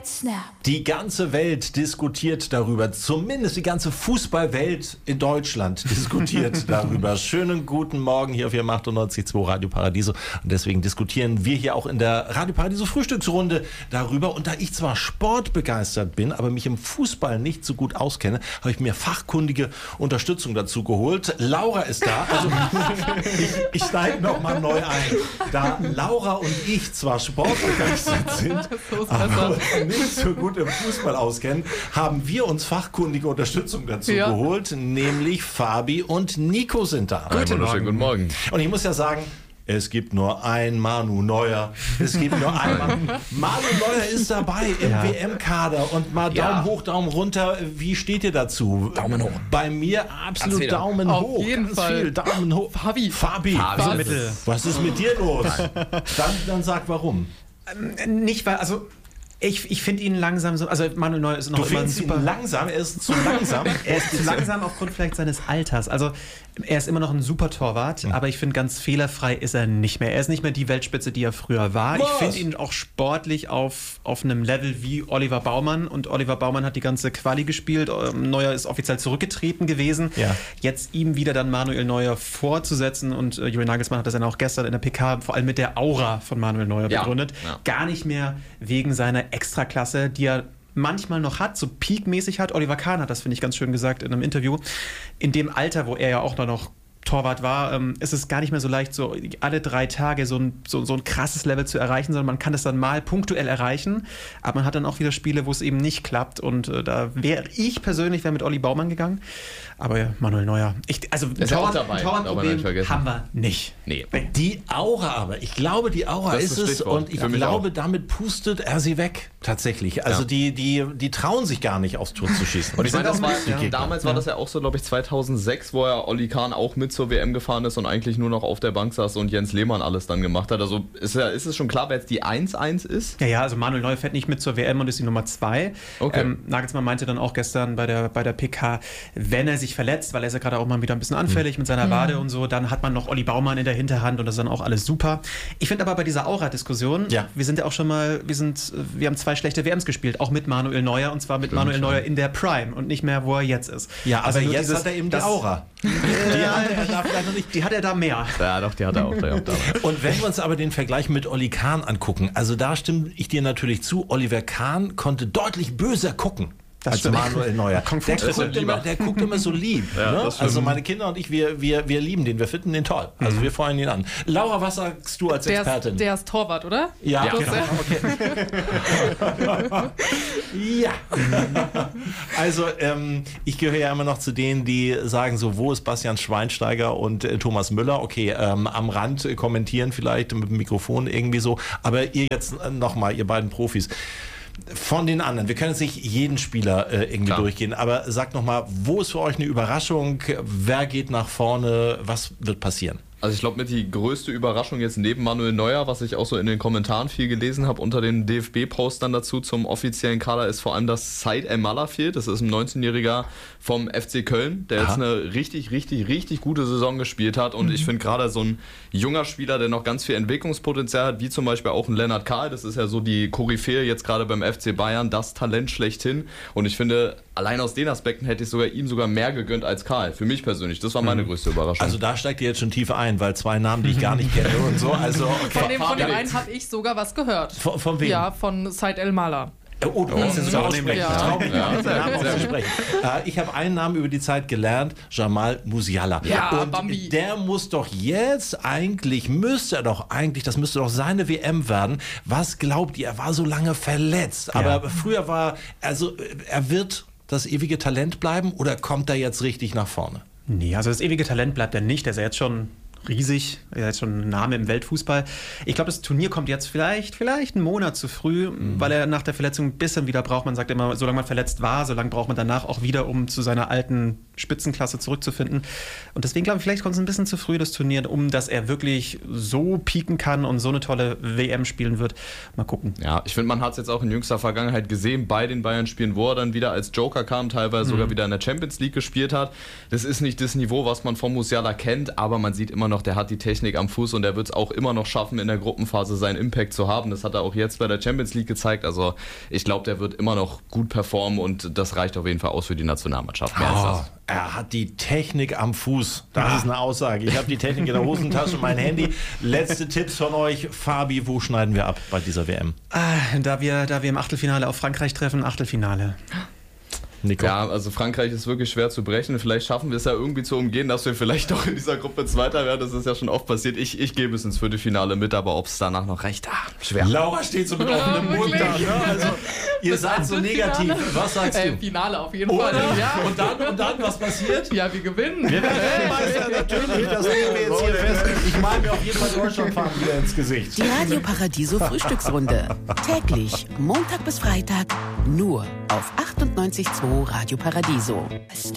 Snap. Die ganze Welt diskutiert darüber, zumindest die ganze Fußballwelt in Deutschland diskutiert darüber. Schönen guten Morgen hier auf Ihrem 98.2 Radio Paradiso. Und deswegen diskutieren wir hier auch in der Radio Paradiso Frühstücksrunde darüber. Und da ich zwar sportbegeistert bin, aber mich im Fußball nicht so gut auskenne, habe ich mir fachkundige Unterstützung dazu geholt. Laura ist da. Also ich steige nochmal neu ein. Da Laura und ich zwar sportbegeistert sind, aber nicht so gut im Fußball auskennen, haben wir uns fachkundige Unterstützung dazu geholt, nämlich Fabi und Nico sind da. Guten Morgen. Und ich muss ja sagen, es gibt nur ein Manu Neuer. Es gibt nur ein Manu Neuer ist dabei im WM-Kader. Und mal Daumen hoch, Daumen runter. Wie steht ihr dazu? Daumen hoch. Bei mir absolut Daumen hoch. Auf jeden Fall. Viel Daumen hoch. Fabi. Was ist mit dir los? Dann sag warum. Nicht, weil, also ich finde ihn langsam so, also Manuel Neuer ist noch immer ein super... langsam? Er ist zu langsam? Er ist zu langsam aufgrund vielleicht seines Alters. Also er ist immer noch ein super Torwart, aber ich finde, ganz fehlerfrei ist er nicht mehr. Er ist nicht mehr die Weltspitze, die er früher war. Ich finde ihn auch sportlich auf einem Level wie Oliver Baumann. Und Oliver Baumann hat die ganze Quali gespielt. Neuer ist offiziell zurückgetreten gewesen. Ja. Jetzt ihm wieder dann Manuel Neuer vorzusetzen. Und Julian Nagelsmann hat das dann auch gestern in der PK vor allem mit der Aura von Manuel Neuer begründet. Ja. Gar nicht mehr wegen seiner Extraklasse, die er manchmal noch hat, so peakmäßig hat. Oliver Kahn hat das, finde ich, ganz schön gesagt in einem Interview. In dem Alter, wo er ja auch noch Torwart war, ist es gar nicht mehr so leicht, so alle 3 Tage so ein krasses Level zu erreichen, sondern man kann das dann mal punktuell erreichen, aber man hat dann auch wieder Spiele, wo es eben nicht klappt und da wäre ich persönlich mit Olli Baumann gegangen, aber Manuel Neuer, Torwartproblem haben wir nicht. Nee. Die Aura aber, ich glaube, die Aura ist es und ich glaube, damit pustet er sie weg, tatsächlich. Also die trauen sich gar nicht aufs Tor zu schießen. Und ich meine, damals war das ja auch so, glaube ich, 2006, wo er Olli Kahn auch mit zur WM gefahren ist und eigentlich nur noch auf der Bank saß und Jens Lehmann alles dann gemacht hat. Also ist es schon klar, wer jetzt die 1-1 ist? Ja, also Manuel Neuer fährt nicht mit zur WM und ist die Nummer 2. Okay. Nagelsmann meinte dann auch gestern bei der PK, wenn er sich verletzt, weil er ist ja gerade auch mal wieder ein bisschen anfällig mit seiner Wade und so, dann hat man noch Olli Baumann in der Hinterhand und das ist dann auch alles super. Ich finde aber bei dieser Aura-Diskussion, wir sind ja auch schon mal, wir haben 2 schlechte WMs gespielt, auch mit Manuel Neuer und zwar mit Manuel Neuer in der Prime und nicht mehr, wo er jetzt ist. Ja, also aber jetzt hat er eben die Aura. Die hat er da mehr. Ja, doch, die hat er auch da. Und wenn wir uns aber den Vergleich mit Olli Kahn angucken, also da stimme ich dir natürlich zu, Oliver Kahn konnte deutlich böser gucken. Als Manuel Neuer. Der guckt immer so lieb. Ja, ne? Also meine Kinder und ich, wir lieben den, wir finden den toll. Also wir feuern ihn an. Laura, was sagst du als Expertin? Der ist Torwart, oder? Ja, genau. Okay. Ja. Also ich gehöre ja immer noch zu denen, die sagen so, wo ist Bastian Schweinsteiger und Thomas Müller? Okay, am Rand kommentieren vielleicht mit dem Mikrofon irgendwie so. Aber ihr jetzt nochmal, ihr beiden Profis. Von den anderen, wir können jetzt nicht jeden Spieler irgendwie durchgehen, aber sagt nochmal, wo ist für euch eine Überraschung, wer geht nach vorne, was wird passieren? Also ich glaube, mit die größte Überraschung jetzt neben Manuel Neuer, was ich auch so in den Kommentaren viel gelesen habe, unter den DFB-Postern dazu zum offiziellen Kader, ist vor allem, dass Said El-Mallah fehlt. Das ist ein 19-Jähriger vom FC Köln, der jetzt eine richtig gute Saison gespielt hat. Und ich finde gerade so ein junger Spieler, der noch ganz viel Entwicklungspotenzial hat, wie zum Beispiel auch ein Lennart Kahl, das ist ja so die Koryphäe jetzt gerade beim FC Bayern, das Talent schlechthin. Und ich finde, allein aus den Aspekten hätte ich ihm sogar mehr gegönnt als Kahl. Für mich persönlich, das war meine größte Überraschung. Also da steigt ihr jetzt schon tiefer ein, weil 2 Namen, die ich gar nicht kenne und so. Also, okay. Von dem einen habe ich sogar was gehört. Von wem? Ja, von Said El-Mallah. Oh, du kannst ja sogar aussprechen. Ich traue mich nicht, den Namen auszusprechen. Ich habe einen Namen über die Zeit gelernt, Jamal Musiala. Ja, und Bambi. Der muss doch jetzt müsste das müsste doch seine WM werden. Was glaubt ihr? Er war so lange verletzt. Aber früher er wird das ewige Talent bleiben oder kommt er jetzt richtig nach vorne? Nee, also das ewige Talent bleibt er nicht. Er ist ja jetzt schon riesig, er ist jetzt schon ein Name im Weltfußball. Ich glaube, das Turnier kommt jetzt vielleicht einen Monat zu früh, weil er nach der Verletzung ein bisschen wieder braucht. Man sagt immer, solange man verletzt war, solange braucht man danach auch wieder, um zu seiner alten Spitzenklasse zurückzufinden. Und deswegen glaube ich, vielleicht kommt es ein bisschen zu früh, das Turnier, dass er wirklich so pieken kann und so eine tolle WM spielen wird. Mal gucken. Ja, ich finde, man hat es jetzt auch in jüngster Vergangenheit gesehen, bei den Bayern-Spielen, wo er dann wieder als Joker kam, teilweise sogar wieder in der Champions League gespielt hat. Das ist nicht das Niveau, was man von Musiala kennt, aber man sieht immer immer noch, der hat die Technik am Fuß und der wird es auch immer noch schaffen, in der Gruppenphase seinen Impact zu haben. Das hat er auch jetzt bei der Champions League gezeigt. Also ich glaube, der wird immer noch gut performen und das reicht auf jeden Fall aus für die Nationalmannschaft. Mehr als das. Er hat die Technik am Fuß. Das ist eine Aussage. Ich habe die Technik in der Hosentasche, mein Handy. Letzte Tipps von euch. Fabi, wo schneiden wir ab bei dieser WM? Da wir im Achtelfinale auf Frankreich treffen, Achtelfinale. Nico. Ja, also Frankreich ist wirklich schwer zu brechen. Vielleicht schaffen wir es ja irgendwie zu umgehen, dass wir vielleicht doch in dieser Gruppe Zweiter werden. Das ist ja schon oft passiert. Ich gehe bis ins Viertelfinale mit, aber ob es danach noch reicht, schwer. Laura steht so mit offenem Mund da. Ne? Also, ihr seid so negativ. Was sagst du? Finale auf jeden Fall. Ja. Und dann, was passiert? Ja, wir gewinnen. Wir werden Weltmeister, natürlich. Das legen wir jetzt hier fest. Ich male mir auf jeden Fall Deutschland fahren wieder ins Gesicht. Die Radio Paradiso Frühstücksrunde. Täglich, Montag bis Freitag, nur auf 98.2 Radio Paradiso.